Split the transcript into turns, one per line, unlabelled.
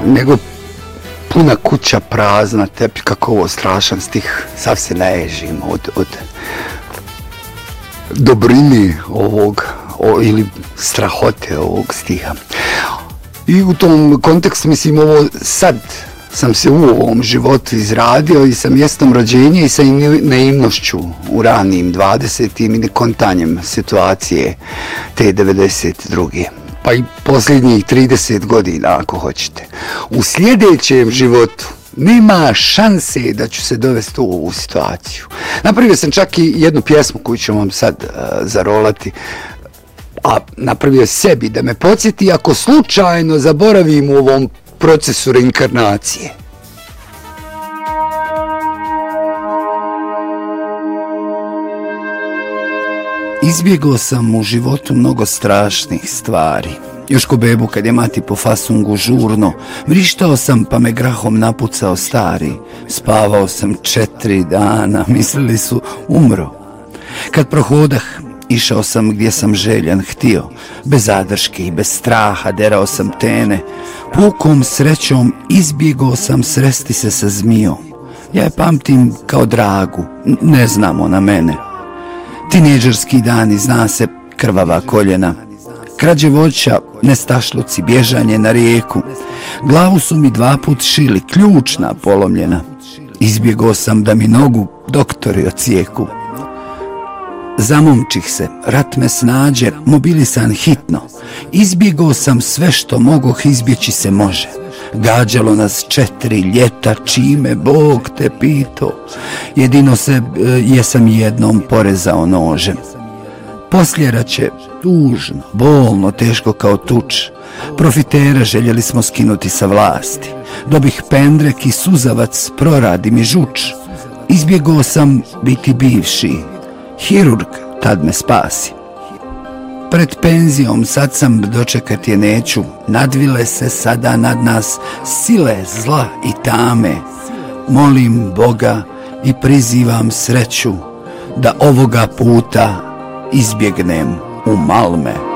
nego puna kuća prazna, tebi kako ovo strašan stih, sav se naježim od dobrine ovog, ili strahote ovog stiha. I u tom kontekstu, mislim, ovo sad sam se u ovom životu izradio i sa mjestom rođenja i sa naivnošću u ranim 20. i nekontanjem situacije te 92. Pa i posljednjih 30 godina, ako hoćete. U sljedećem životu nema šanse da ću se dovesti u ovu situaciju. Napravio sam čak i jednu pjesmu koju ću vam sad zarolati, a napravio sebi da me podsjeti ako slučajno zaboravim u ovom procesu reinkarnacije. Izbjegao sam u životu mnogo strašnih stvari. Još ko bebu kad je mati po fasungu žurno, vrištao sam pa me grahom napucao stari. Spavao sam 4 dana, mislili su umro. Kad prohodah, išao sam gdje sam željan htio, bez zadrške i bez straha derao sam tene. Pukom srećom izbjegao sam sresti se sa zmijom. Ja je pamtim kao dragu, ne znamo na mene. Tinejdžerski dani, zna se, krvava koljena. Krađe voća, nestašluci, bježanje na rijeku. Glavu su mi 2 put šili, ključna polomljena. Izbjegao sam da mi nogu doktori ocijeku. Zamomčih se, rat me snađe, mobilisan hitno. Izbjegao sam sve što mogoh izbjeći se može. Gađalo nas 4 ljeta, čime Bog te pito. Jedino se jesam jednom porezao nožem. Posljeraće, tužno, bolno, teško kao tuč. Profitera željeli smo skinuti sa vlasti. Dobih pendrek i suzavac, proradi mi žuč. Izbjegao sam biti bivši. Hirurg tad me spasi. Pred penzijom sad sam dočekat je neću. Nadvile se sada nad nas sile zla i tame. Molim Boga i prizivam sreću da ovoga puta izbjegnem u Malme.